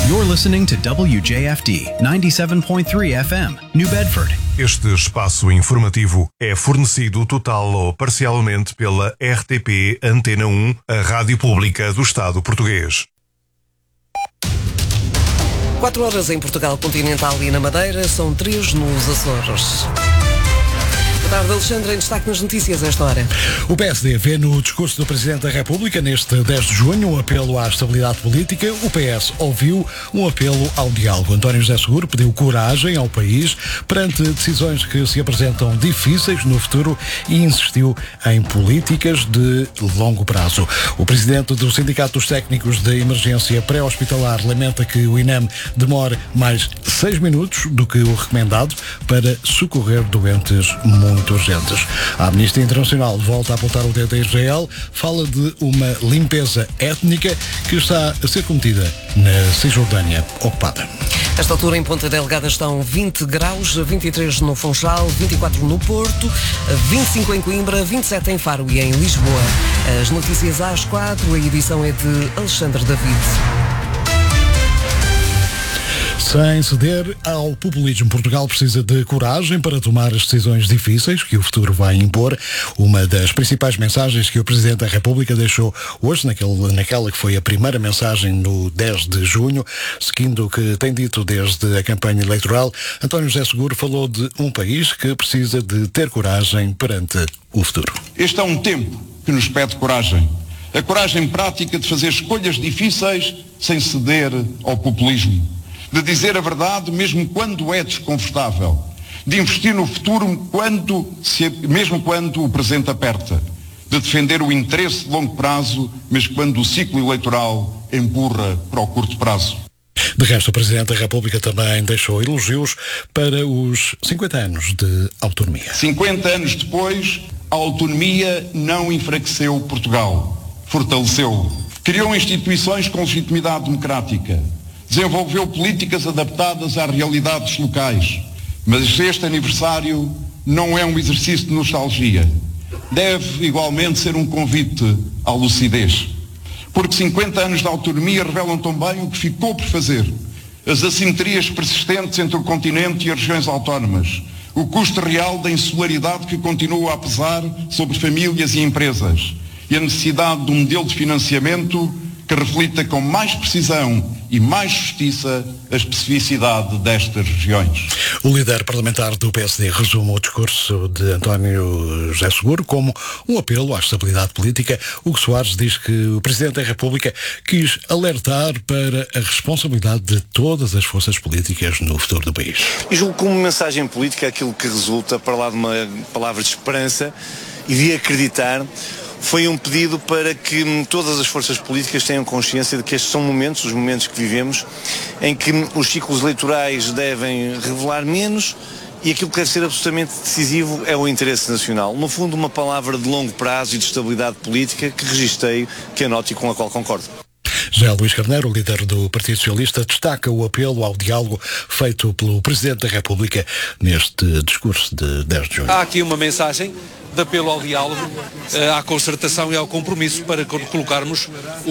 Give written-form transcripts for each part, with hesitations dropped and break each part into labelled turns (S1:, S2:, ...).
S1: You're listening to WJFD 97.3 FM, New Bedford.
S2: Este espaço informativo é fornecido total ou parcialmente pela RTP Antena 1, a rádio pública do Estado português.
S3: 4 horas em Portugal continental e na Madeira, são 3 nos Açores. Boa tarde, Alexandre, em destaque nas notícias a esta hora.
S4: O PSD vê no discurso do Presidente da República, neste 10 de junho, um apelo à estabilidade política. O PS ouviu um apelo ao diálogo. António José Seguro pediu coragem ao país perante decisões que se apresentam difíceis no futuro e insistiu em políticas de longo prazo. O Presidente do Sindicato dos Técnicos de Emergência Pré-Hospitalar lamenta que o INEM demore mais 6 minutos do que o recomendado para socorrer doentes muito urgentes. A Amnistia Internacional volta a apontar o dedo a Israel, fala de uma limpeza étnica que está a ser cometida na Cisjordânia ocupada.
S3: Esta altura em Ponta Delgada estão 20 graus, 23 no Funchal, 24 no Porto, 25 em Coimbra, 27 em Faro e em Lisboa. As notícias às 4, a edição é de Alexandre David.
S4: Sem ceder ao populismo, Portugal precisa de coragem para tomar as decisões difíceis que o futuro vai impor. Uma das principais mensagens que o Presidente da República deixou hoje, naquela que foi a primeira mensagem no 10 de junho, seguindo o que tem dito desde a campanha eleitoral, António José Seguro falou de um país que precisa de ter coragem perante o futuro.
S5: Este é um tempo que nos pede coragem. A coragem prática de fazer escolhas difíceis sem ceder ao populismo. De dizer a verdade mesmo quando é desconfortável, de investir no futuro mesmo quando o presente aperta, de defender o interesse de longo prazo, mas quando o ciclo eleitoral empurra para o curto prazo.
S4: De resto, o Presidente da República também deixou elogios para os 50 anos de autonomia.
S5: 50 anos depois, a autonomia não enfraqueceu Portugal, fortaleceu-o. Criou instituições com legitimidade democrática. Desenvolveu políticas adaptadas às realidades locais. Mas este aniversário não é um exercício de nostalgia. Deve igualmente ser um convite à lucidez. Porque 50 anos de autonomia revelam também o que ficou por fazer. As assimetrias persistentes entre o continente e as regiões autónomas. O custo real da insularidade que continua a pesar sobre famílias e empresas. E a necessidade de um modelo de financiamento que reflita com mais precisão e mais justiça a especificidade destas regiões.
S4: O líder parlamentar do PSD resume o discurso de António José Seguro como um apelo à estabilidade política. Hugo Soares diz que o Presidente da República quis alertar para a responsabilidade de todas as forças políticas no futuro do país.
S6: E julgo que como mensagem política aquilo que resulta, para lá de uma palavra de esperança e de acreditar, foi um pedido para que todas as forças políticas tenham consciência de que estes são momentos, os momentos que vivemos, em que os ciclos eleitorais devem revelar menos e aquilo que deve ser absolutamente decisivo é o interesse nacional. No fundo, uma palavra de longo prazo e de estabilidade política que registrei, que anoto e com a qual concordo.
S4: Já Luís Carneiro, o líder do Partido Socialista, destaca o apelo ao diálogo feito pelo Presidente da República neste discurso de 10 de junho.
S7: Há aqui uma mensagem de apelo ao diálogo, à concertação e ao compromisso para colocarmos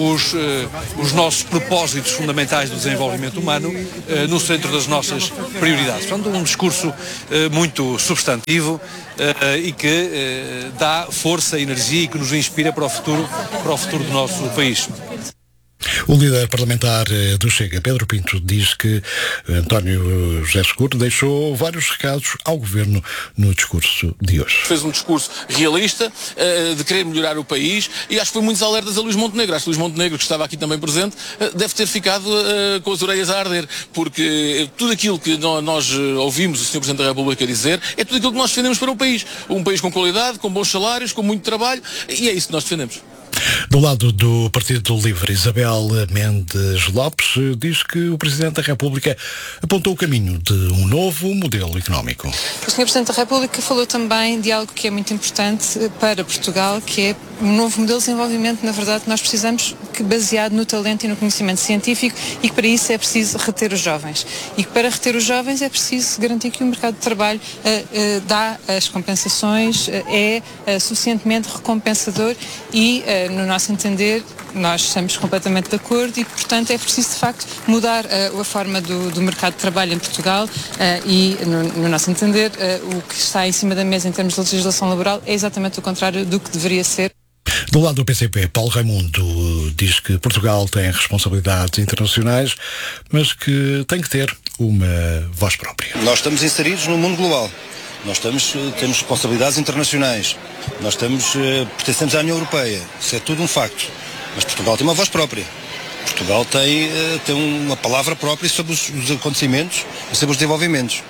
S7: os nossos propósitos fundamentais do desenvolvimento humano no centro das nossas prioridades. Portanto, um discurso muito substantivo e que dá força, energia e que nos inspira para o futuro do nosso país.
S4: O líder parlamentar do Chega, Pedro Pinto, diz que António José Seguro deixou vários recados ao Governo no discurso de hoje.
S8: Fez um discurso realista, de querer melhorar o país, e acho que foi muitos alertas a Luís Montenegro. Acho que Luís Montenegro, que estava aqui também presente, deve ter ficado com as orelhas a arder, porque tudo aquilo que nós ouvimos o Sr. Presidente da República dizer é tudo aquilo que nós defendemos para o país. Um país com qualidade, com bons salários, com muito trabalho, e é isso que nós defendemos.
S4: Do lado do Partido Livre, Isabel Mendes Lopes diz que o Presidente da República apontou o caminho de um novo modelo económico.
S9: O Sr. Presidente da República falou também de algo que é muito importante para Portugal, que é um novo modelo de desenvolvimento. Na verdade, nós precisamos que baseado no talento e no conhecimento científico, e que para isso é preciso reter os jovens. E que para reter os jovens é preciso garantir que o mercado de trabalho dá as compensações, é suficientemente recompensador e no nosso entender, nós estamos completamente de acordo e, portanto, é preciso, de facto, mudar a forma do mercado de trabalho em Portugal e, no nosso entender, o que está em cima da mesa em termos de legislação laboral é exatamente o contrário do que deveria ser.
S4: Do lado do PCP, Paulo Raimundo diz que Portugal tem responsabilidades internacionais, mas que tem que ter uma voz própria.
S10: Nós estamos inseridos no mundo global. Nós temos responsabilidades internacionais. Nós pertencemos à União Europeia. Isso é tudo um facto. Mas Portugal tem uma voz própria. Portugal tem uma palavra própria sobre os acontecimentos e sobre os desenvolvimentos.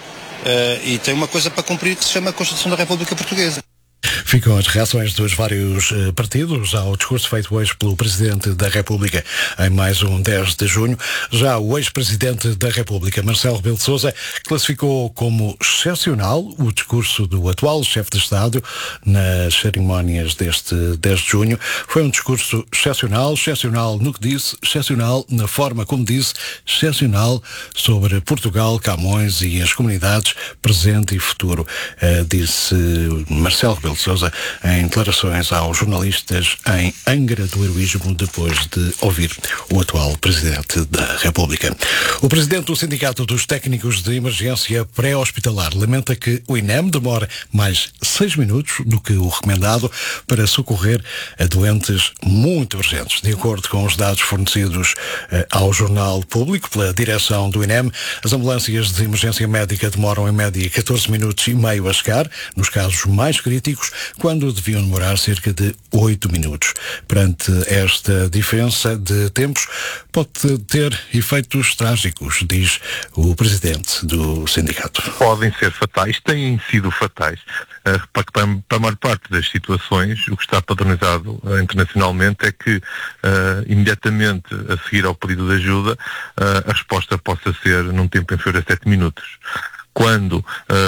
S10: E tem uma coisa para cumprir que se chama a Constituição da República Portuguesa.
S4: Ficam as reações dos vários partidos ao discurso feito hoje pelo Presidente da República em mais um 10 de junho. Já o ex-Presidente da República, Marcelo Rebelo de Sousa, classificou como excepcional o discurso do atual chefe de Estado nas cerimónias deste 10 de junho. Foi um discurso excepcional no que disse, excepcional na forma como disse, excepcional sobre Portugal, Camões e as comunidades presente e futuro, disse Marcelo Rebelo de Sousa em declarações aos jornalistas em Angra do Heroísmo depois de ouvir o atual Presidente da República. O Presidente do Sindicato dos Técnicos de Emergência Pré-Hospitalar lamenta que o INEM demora mais 6 minutos do que o recomendado para socorrer a doentes muito urgentes. De acordo com os dados fornecidos ao Jornal Público pela direção do INEM, as ambulâncias de emergência médica demoram em média 14 minutos e meio a chegar, nos casos mais críticos, quando deviam demorar cerca de 8 minutos. Perante esta diferença de tempos, pode ter efeitos trágicos, diz o Presidente do sindicato.
S11: Podem ser fatais, têm sido fatais. Para a maior parte das situações, o que está padronizado internacionalmente é que imediatamente a seguir ao pedido de ajuda, a resposta possa ser num tempo inferior a 7 minutos. Quando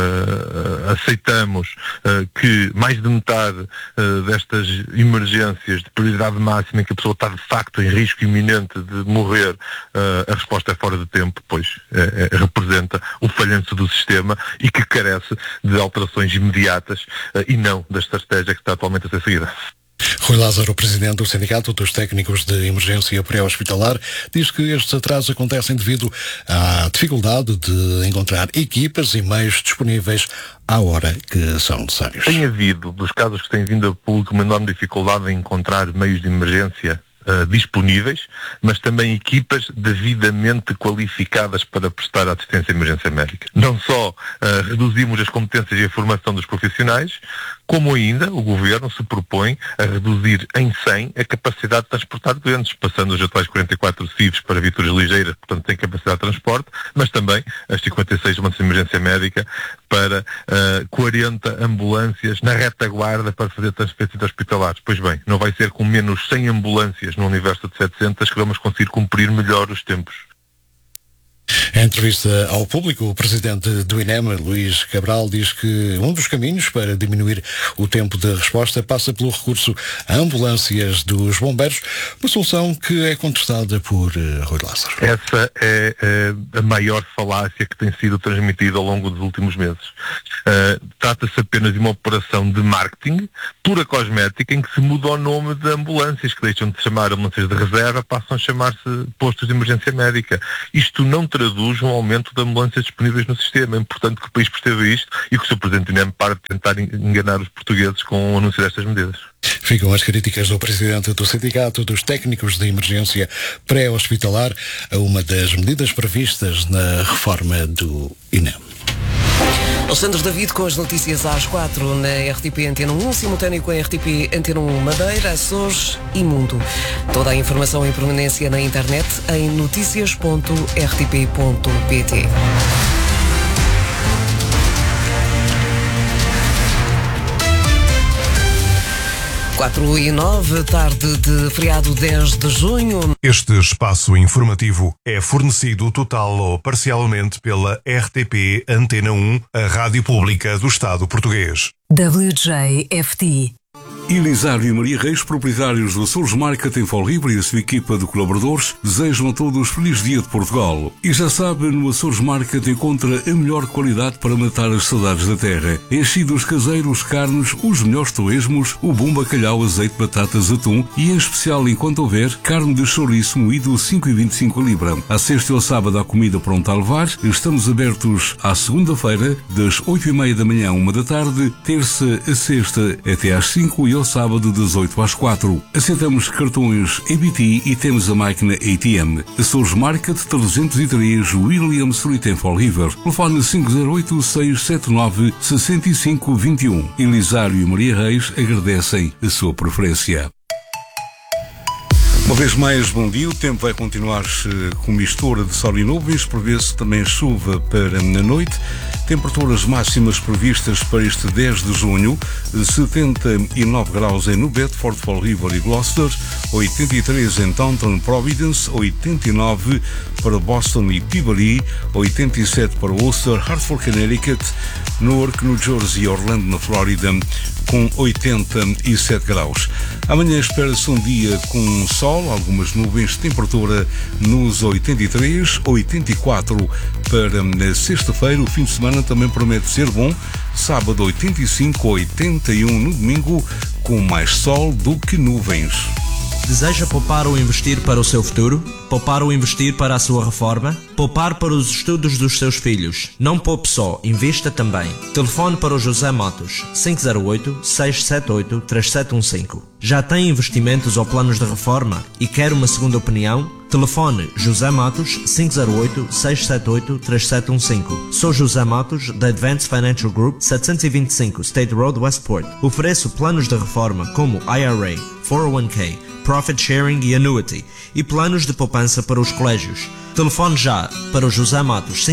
S11: aceitamos que mais de metade destas emergências de prioridade máxima em que a pessoa está de facto em risco iminente de morrer, a resposta é fora de tempo, pois representa o falhanço do sistema e que carece de alterações imediatas e não da estratégia que está atualmente a ser seguida.
S4: Rui Lázaro, Presidente do Sindicato dos Técnicos de Emergência Pré-Hospitalar, diz que estes atrasos acontecem devido à dificuldade de encontrar equipas e meios disponíveis à hora que são necessários.
S11: Tem havido, dos casos que têm vindo a público, uma enorme dificuldade em encontrar meios de emergência disponíveis, mas também equipas devidamente qualificadas para prestar assistência à emergência médica. Não só reduzimos as competências e a formação dos profissionais, como ainda o Governo se propõe a reduzir em 100 a capacidade de transportar doentes, passando os atuais 44 CIVs para viaturas ligeiras, portanto tem capacidade de transporte, mas também as 56 mandas de emergência médica para 40 ambulâncias na retaguarda para fazer transferências hospitalares. Pois bem, não vai ser com menos 100 ambulâncias no universo de 700 que vamos conseguir cumprir melhor os tempos.
S4: Em entrevista ao Público, o Presidente do INEM, Luís Cabral, diz que um dos caminhos para diminuir o tempo de resposta passa pelo recurso a ambulâncias dos bombeiros, uma solução que é contestada por Rui Lázaro.
S11: Essa é a maior falácia que tem sido transmitida ao longo dos últimos meses. Trata-se apenas de uma operação de marketing, pura cosmética, em que se muda o nome de ambulâncias, que deixam de se chamar ambulâncias de reserva, passam a chamar-se postos de emergência médica. Isto não traduz um aumento de ambulâncias disponíveis no sistema. É importante que o país perceba isto e que o Sr. Presidente do INEM pare de tentar enganar os portugueses com o anúncio destas medidas.
S4: Ficam as críticas do Presidente do Sindicato dos Técnicos de Emergência Pré-Hospitalar a uma das medidas previstas na reforma do INEM.
S3: Alexandre David com as notícias às 4 na RTP Antena 1, simultâneo com a RTP Antena 1 Madeira, Açores e Mundo. Toda a informação em permanência na internet em noticias.rtp.pt. 4:09, tarde de feriado 10 de junho.
S2: Este espaço informativo é fornecido total ou parcialmente pela RTP Antena 1, a rádio pública do Estado português.
S12: WJFT Elisário e Maria Reis, proprietários do Açores Market em Fall River, e a sua equipa de colaboradores desejam a todos feliz dia de Portugal. E já sabe, no Açores Market encontra a melhor qualidade para matar as saudades da terra. Enchidos caseiros, carnes, os melhores torresmos, o bom bacalhau, azeite, batatas, atum e, em especial, enquanto houver, carne de chouriço moído 5,25 a libra. À sexta e ao sábado há comida pronta a levar. Estamos abertos à segunda-feira, das 8h30 da manhã à 1 da tarde, terça a sexta até às 5 e ao sábado das 8 às 4. Aceitamos cartões EBT e temos a máquina ATM. Açores Market 303 William Street em Fall River. Telefone 508-679-6521. Elisário e Maria Reis agradecem a sua preferência. Uma vez mais, bom dia. O tempo vai continuar com mistura de sol e nuvens, prevê-se também chuva para a noite. Temperaturas máximas previstas para este 10 de junho, 79 graus em New Bedford, Fall River e Gloucester, 83 em Taunton, Providence, 89 para Boston e Peabody, 87 para Worcester, Hartford, Connecticut, Newark, New Jersey e Orlando, na Flórida, com 87 graus. Amanhã espera-se um dia com sol, algumas nuvens, temperatura nos 83, 84 para na sexta-feira. O fim de semana também promete ser bom. Sábado 85, 81 no domingo, com mais sol do que nuvens.
S13: Deseja poupar ou investir para o seu futuro? Poupar ou investir para a sua reforma? Poupar para os estudos dos seus filhos? Não poupe só, invista também. Telefone para o José Matos, 508-678-3715. Já tem investimentos ou planos de reforma e quer uma segunda opinião? Telefone José Matos 508-678-3715. Sou José Matos, da Advanced Financial Group, 725 State Road, Westport. Ofereço planos de reforma como IRA, 401k, Profit Sharing e Annuity e planos de poupança para os colégios. Telefone já para o José Matos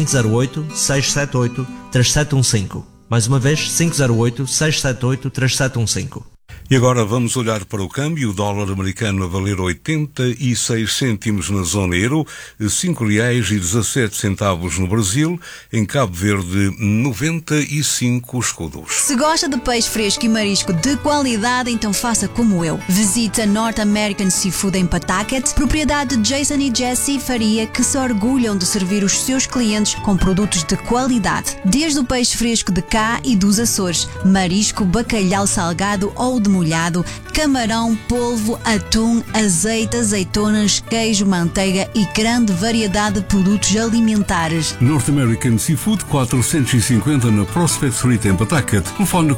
S13: 508-678-3715. Mais uma vez, 508-678-3715.
S12: E agora vamos olhar para o câmbio. O dólar americano a valer 86 cêntimos na zona euro, R$5,17 no Brasil, em Cabo Verde 95 escudos.
S14: Se gosta de peixe fresco e marisco de qualidade, então faça como eu. Visite a North American Seafood em Pawtucket, propriedade de Jason e Jessie Faria, que se orgulham de servir os seus clientes com produtos de qualidade. Desde o peixe fresco de cá e dos Açores, marisco, bacalhau salgado ou demolhado, camarão, polvo, atum, azeite, azeitonas, queijo, manteiga e grande variedade de produtos alimentares.
S12: North American Seafood 450 na Prospect Street em Pawtucket. Telefone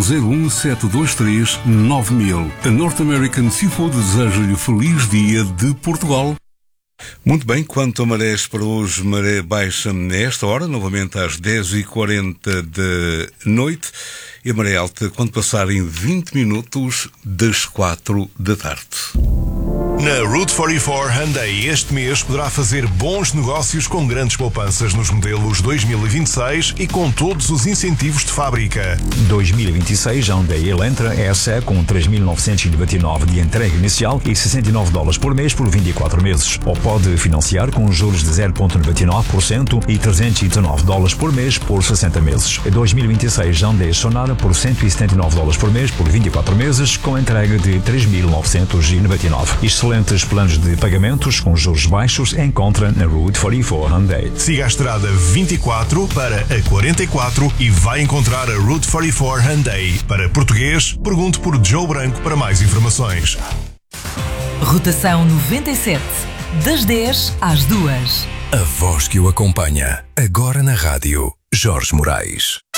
S12: 401-723-9000. A North American Seafood deseja-lhe feliz dia de Portugal. Muito bem, quanto a marés para hoje, maré baixa nesta hora, novamente às 10h40 da noite, e a maré alta quando passarem 20 minutos das 4 da tarde.
S2: Na Route 44 Hyundai este mês poderá fazer bons negócios com grandes poupanças nos modelos 2026 e com todos os incentivos de fábrica.
S15: 2026 Hyundai Elantra SE com 3.999 de entrega inicial e $69 por mês por 24 meses. Ou pode financiar com juros de 0,99% e $319 por mês por 60 meses. 2026 Hyundai Sonara por $179 por mês por 24 meses com entrega de 3.999. Excelentes planos de pagamentos com juros baixos encontra na Route 44 Hyundai.
S2: Siga a estrada 24 para a 44 e vai encontrar a Route 44 Hyundai. Para português, pergunte por Joe Branco para mais informações.
S16: Rotação 97, das 10 às 2.
S17: A voz que o acompanha, agora na rádio, Jorge Moraes.